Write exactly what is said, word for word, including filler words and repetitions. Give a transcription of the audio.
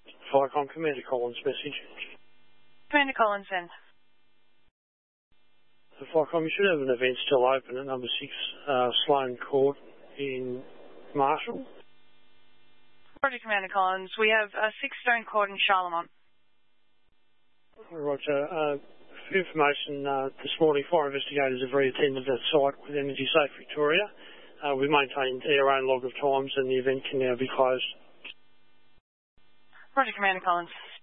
Firecom, Commander Collins message. Commander Collins, send. The Firecom, you should have an event still open at number six uh, Sloane Court in Marshall. Roger, Commander Collins. We have uh, six Stone Court in Charlemont. Roger. Uh, for information, uh, this morning fire investigators have reattended that site with Energy Safe Victoria. Uh, we maintained our own log of times and the event can now be closed. Roger, Commander Collins.